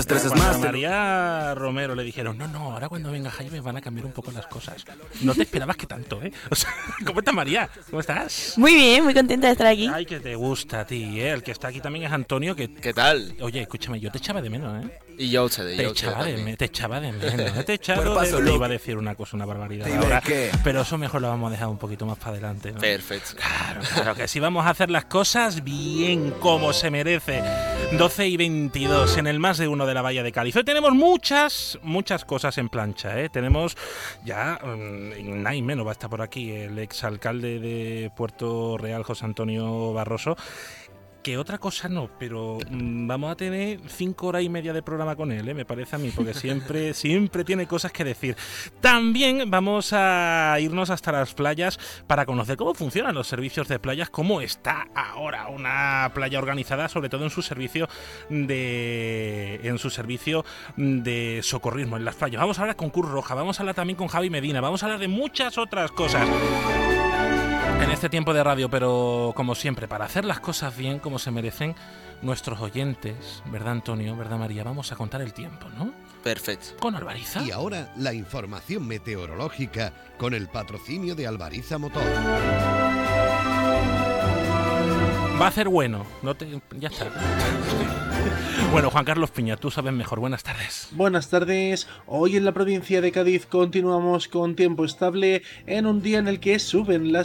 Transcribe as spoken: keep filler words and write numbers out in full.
Cuando a María Romero le dijeron, no, no, ahora cuando venga Jaime van a cambiar un poco las cosas. No te esperabas que tanto, ¿eh? O sea, ¿cómo estás, María? ¿Cómo estás? Muy bien, muy contenta de estar aquí. Ay, que te gusta a ti, ¿eh? El que está aquí también es Antonio, que... ¿Qué tal? Oye, escúchame, yo te echaba de menos, ¿eh? Y yo ustedes, Te yo echaba, de, ustedes me- te echaba de menos, ¿eh? Te echaba de... paso, Te loco. iba a decir una cosa, una barbaridad Te iba a ahora, qué. pero eso mejor lo vamos a dejar un poquito más para adelante, ¿no? Perfecto. Claro, claro que sí, vamos a hacer las cosas bien, como se merece. doce y veintidós en el más de uno de la Bahía de Cádiz. Hoy tenemos muchas, muchas cosas en plancha, ¿eh? Tenemos ya, um, nada y menos, va a estar por aquí el exalcalde de Puerto Real, José Antonio Barroso. Que otra cosa no, pero mmm, vamos a tener cinco horas y media de programa con él, ¿eh? Me parece a mí, porque siempre, siempre tiene cosas que decir. También vamos a irnos hasta las playas para conocer cómo funcionan los servicios de playas, cómo está ahora una playa organizada, sobre todo en su servicio de, en su servicio de socorrismo en las playas. Vamos a hablar con Cruz Roja, vamos a hablar también con Javi Medina, vamos a hablar de muchas otras cosas en este tiempo de radio, pero como siempre, para hacer las cosas bien como se merecen nuestros oyentes, ¿verdad, Antonio? ¿Verdad, María? Vamos a contar el tiempo, ¿no? Perfecto. Con Albariza. Y ahora la información meteorológica con el patrocinio de Albariza Motor. Va a ser bueno, no te... ya está. Bueno, Juan Carlos Piña, tú sabes mejor. Buenas tardes. Buenas tardes. Hoy en la provincia de Cádiz continuamos con tiempo estable en un día en el que suben las